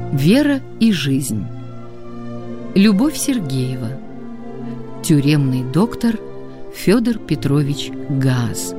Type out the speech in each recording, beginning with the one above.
Вера и жизнь. Любовь Сергеева. Тюремный доктор Федор Петрович Гааз.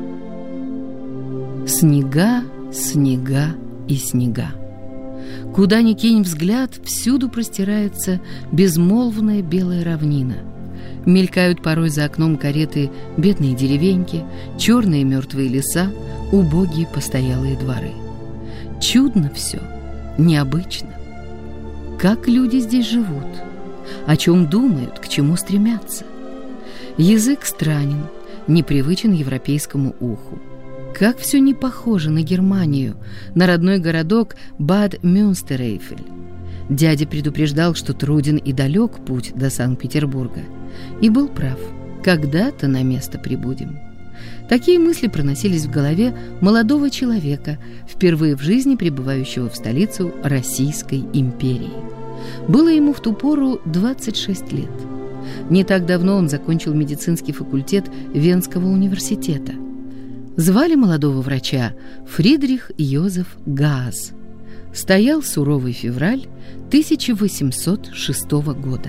Снега, снега и снега. Куда ни кинь взгляд, всюду простирается безмолвная белая равнина. Мелькают порой за окном кареты бедные деревеньки, черные мертвые леса, убогие постоялые дворы. Чудно все, необычно. Как люди здесь живут? О чем думают, к чему стремятся? Язык странен, непривычен европейскому уху. Как все не похоже на Германию, на родной городок Бад Мюнстерэйфель. Дядя предупреждал, что труден и далек путь до Санкт-Петербурга. И был прав. Когда-то на место прибудем. Такие мысли проносились в голове молодого человека, впервые в жизни прибывающего в столицу Российской империи. Было ему в ту пору 26 лет. Не так давно он закончил медицинский факультет Венского университета. Звали молодого врача Фридрих Йозеф Гааз. Стоял суровый февраль 1806 года.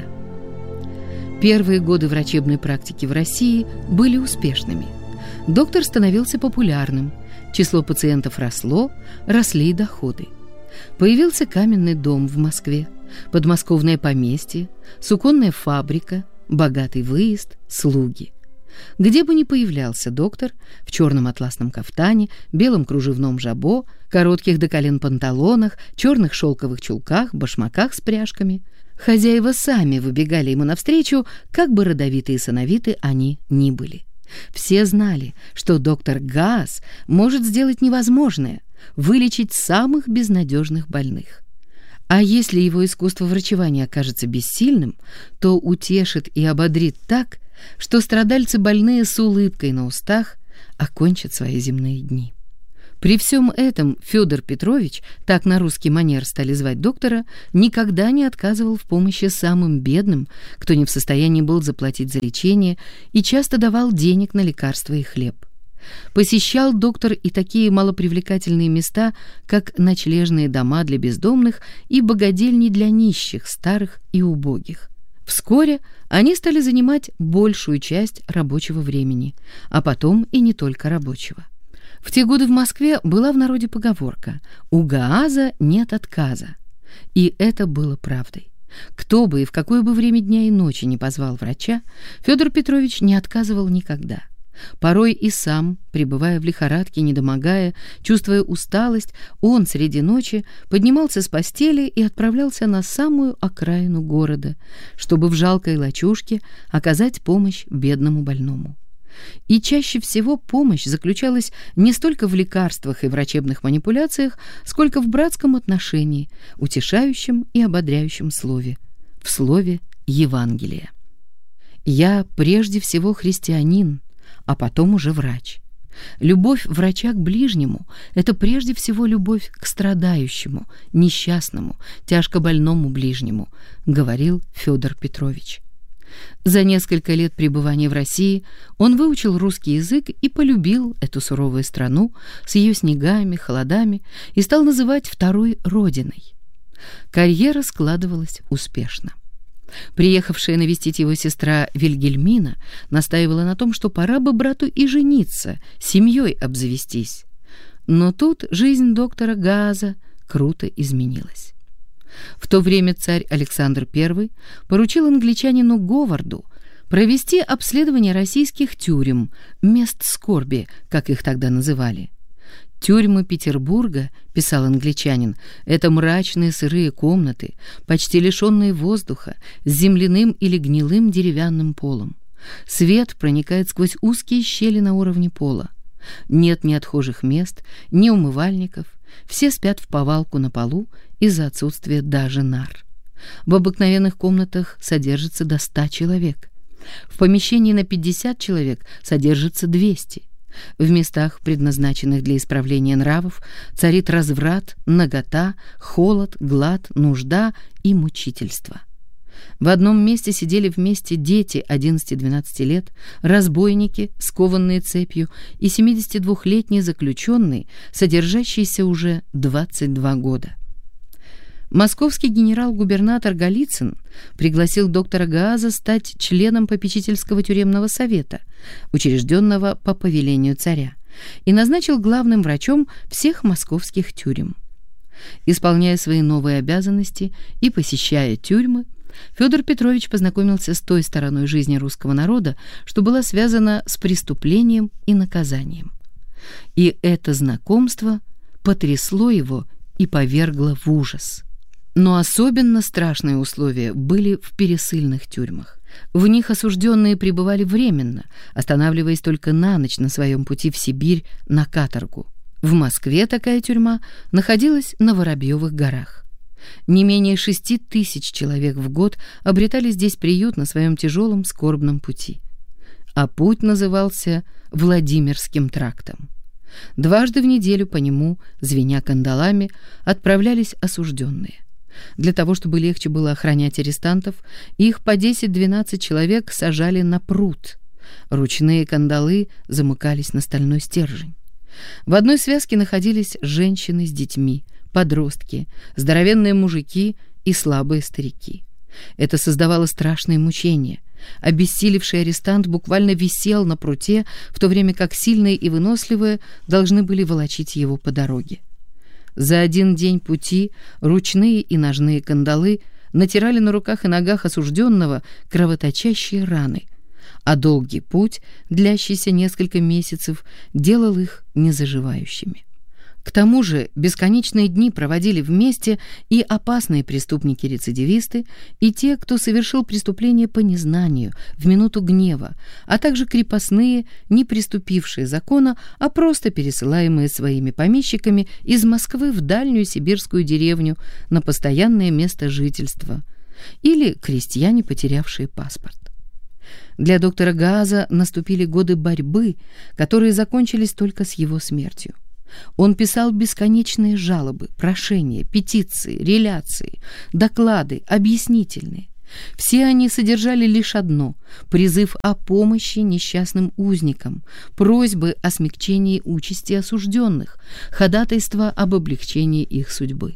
Первые годы врачебной практики в России были успешными. Доктор становился популярным, число пациентов росло, росли и доходы. Появился каменный дом в Москве, подмосковное поместье, суконная фабрика, богатый выезд, слуги. Где бы ни появлялся доктор, в черном атласном кафтане, белом кружевном жабо, коротких до колен панталонах, черных шелковых чулках, башмаках с пряжками, хозяева сами выбегали ему навстречу, как бы родовиты и сановиты они ни были. Все знали, что доктор Гааз может сделать невозможное – вылечить самых безнадежных больных. А если его искусство врачевания окажется бессильным, то утешит и ободрит так, что страдальцы, больные с улыбкой на устах, окончат свои земные дни. При всем этом Федор Петрович, так на русский манер стали звать доктора, никогда не отказывал в помощи самым бедным, кто не в состоянии был заплатить за лечение, и часто давал денег на лекарства и хлеб. Посещал доктор и такие малопривлекательные места, как ночлежные дома для бездомных и богадельни для нищих, старых и убогих. Вскоре они стали занимать большую часть рабочего времени, а потом и не только рабочего. В те годы в Москве была в народе поговорка «У Гааза нет отказа». И это было правдой. Кто бы и в какое бы время дня и ночи не позвал врача, Федор Петрович не отказывал никогда. Порой и сам, пребывая в лихорадке, недомогая, чувствуя усталость, он среди ночи поднимался с постели и отправлялся на самую окраину города, чтобы в жалкой лачужке оказать помощь бедному больному. И чаще всего помощь заключалась не столько в лекарствах и врачебных манипуляциях, сколько в братском отношении, утешающем и ободряющем слове, в слове Евангелия. «Я прежде всего христианин, а потом уже врач. Любовь врача к ближнему – это прежде всего любовь к страдающему, несчастному, тяжко больному ближнему», – говорил Федор Петрович. За несколько лет пребывания в России он выучил русский язык и полюбил эту суровую страну с ее снегами, холодами и стал называть второй родиной. Карьера складывалась успешно. Приехавшая навестить его сестра Вильгельмина настаивала на том, что пора бы брату и жениться, семьей обзавестись. Но тут жизнь доктора Гааза круто изменилась. В то время царь Александр I поручил англичанину Говарду провести обследование российских тюрем, мест скорби, как их тогда называли. «Тюрьмы Петербурга, — писал англичанин, — это мрачные сырые комнаты, почти лишенные воздуха, с земляным или гнилым деревянным полом. Свет проникает сквозь узкие щели на уровне пола. Нет ни отхожих мест, ни умывальников, все спят в повалку на полу из-за отсутствия даже нар. В обыкновенных комнатах содержится до 100 человек. В помещении на 50 человек содержится 200. В местах, предназначенных для исправления нравов, царит разврат, нагота, холод, глад, нужда и мучительство. В одном месте сидели вместе дети 11-12 лет, разбойники, скованные цепью, и 72-летний заключенный, содержащийся уже 22 года. Московский генерал-губернатор Голицын пригласил доктора Гааза стать членом попечительского тюремного совета, учрежденного по повелению царя, и назначил главным врачом всех московских тюрем. Исполняя свои новые обязанности и посещая тюрьмы, Федор Петрович познакомился с той стороной жизни русского народа, что была связана с преступлением и наказанием. И это знакомство потрясло его и повергло в ужас. Но особенно страшные условия были в пересыльных тюрьмах. В них осужденные пребывали временно, останавливаясь только на ночь на своем пути в Сибирь на каторгу. В Москве такая тюрьма находилась на Воробьевых горах. Не менее 6 тысяч человек в год обретали здесь приют на своем тяжелом скорбном пути. А путь назывался Владимирским трактом. Дважды в неделю по нему, звеня кандалами, отправлялись осужденные. Для того, чтобы легче было охранять арестантов, их по 10-12 человек сажали на прут. Ручные кандалы замыкались на стальной стержень. В одной связке находились женщины с детьми, подростки, здоровенные мужики и слабые старики. Это создавало страшные мучения. Обессилевший арестант буквально висел на пруте, в то время как сильные и выносливые должны были волочить его по дороге. За один день пути ручные и ножные кандалы натирали на руках и ногах осужденного кровоточащие раны, а долгий путь, длящийся несколько месяцев, делал их незаживающими. К тому же бесконечные дни проводили вместе и опасные преступники-рецидивисты, и те, кто совершил преступление по незнанию, в минуту гнева, а также крепостные, не приступившие закона, а просто пересылаемые своими помещиками из Москвы в дальнюю сибирскую деревню на постоянное место жительства, или крестьяне, потерявшие паспорт. Для доктора Гааза наступили годы борьбы, которые закончились только с его смертью. Он писал бесконечные жалобы, прошения, петиции, реляции, доклады, объяснительные. Все они содержали лишь одно – призыв о помощи несчастным узникам, просьбы о смягчении участи осужденных, ходатайство об облегчении их судьбы.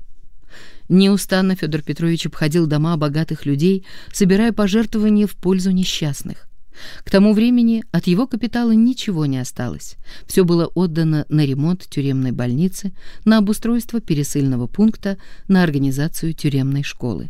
Неустанно Федор Петрович обходил дома богатых людей, собирая пожертвования в пользу несчастных. К тому времени от его капитала ничего не осталось. Все было отдано на ремонт тюремной больницы, на обустройство пересыльного пункта, на организацию тюремной школы.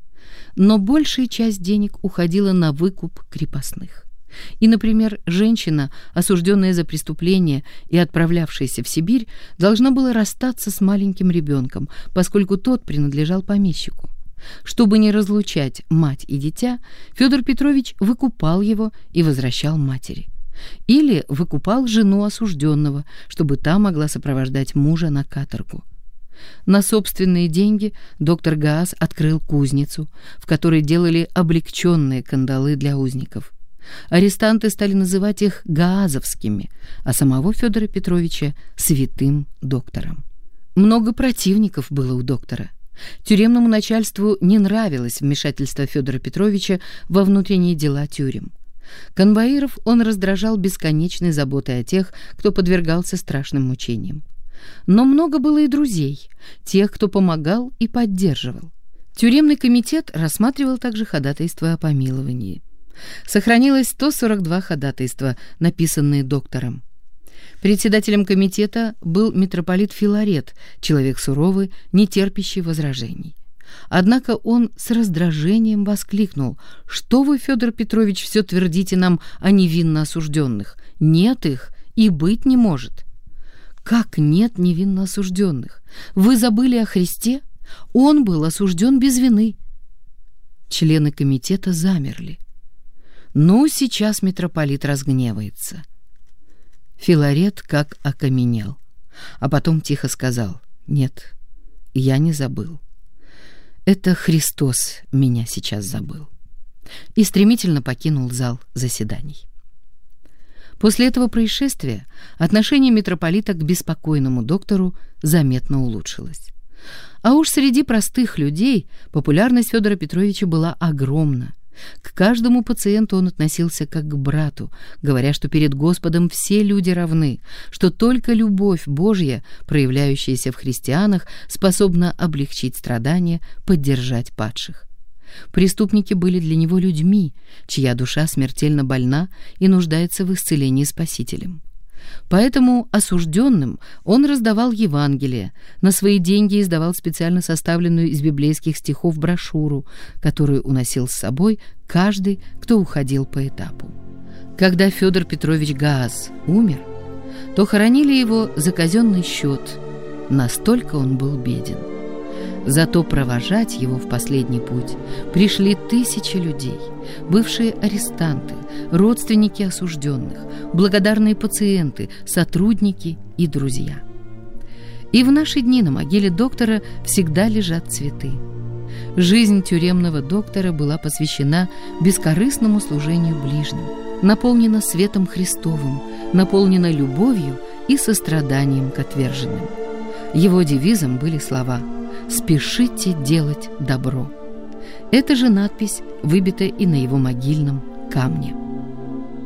Но большая часть денег уходила на выкуп крепостных. И, например, женщина, осужденная за преступление и отправлявшаяся в Сибирь, должна была расстаться с маленьким ребенком, поскольку тот принадлежал помещику. Чтобы не разлучать мать и дитя, Федор Петрович выкупал его и возвращал матери. Или выкупал жену осужденного, чтобы та могла сопровождать мужа на каторгу. На собственные деньги доктор Гааз открыл кузницу, в которой делали облегченные кандалы для узников. Арестанты стали называть их гаазовскими, а самого Федора Петровича – святым доктором. Много противников было у доктора. Тюремному начальству не нравилось вмешательство Федора Петровича во внутренние дела тюрем. Конвоиров он раздражал бесконечной заботой о тех, кто подвергался страшным мучениям. Но много было и друзей, тех, кто помогал и поддерживал. Тюремный комитет рассматривал также ходатайства о помиловании. Сохранилось 142 ходатайства, написанные доктором. Председателем комитета был митрополит Филарет, человек суровый, не терпящий возражений. Однако он с раздражением воскликнул: «Что вы, Федор Петрович, все твердите нам о невинно осужденных? Нет их и быть не может». «Как нет невинно осужденных? Вы забыли о Христе? Он был осужден без вины». Члены комитета замерли. «Ну, сейчас митрополит разгневается». Филарет как окаменел, а потом тихо сказал: «Нет, я не забыл. Это Христос меня сейчас забыл». И стремительно покинул зал заседаний. После этого происшествия отношение митрополита к беспокойному доктору заметно улучшилось. А уж среди простых людей популярность Федора Петровича была огромна. К каждому пациенту он относился как к брату, говоря, что перед Господом все люди равны, что только любовь Божья, проявляющаяся в христианах, способна облегчить страдания, поддержать падших. Преступники были для него людьми, чья душа смертельно больна и нуждается в исцелении Спасителем. Поэтому осужденным он раздавал Евангелие, на свои деньги издавал специально составленную из библейских стихов брошюру, которую уносил с собой каждый, кто уходил по этапу. Когда Федор Петрович Гааз умер, то хоронили его за казенный счет, настолько он был беден. Зато провожать его в последний путь пришли тысячи людей, бывшие арестанты, родственники осужденных, благодарные пациенты, сотрудники и друзья. И в наши дни на могиле доктора всегда лежат цветы. Жизнь тюремного доктора была посвящена бескорыстному служению ближним, наполнена светом Христовым, наполнена любовью и состраданием к отверженным. Его девизом были слова «Спешите делать добро». Эта же надпись выбита и на его могильном камне.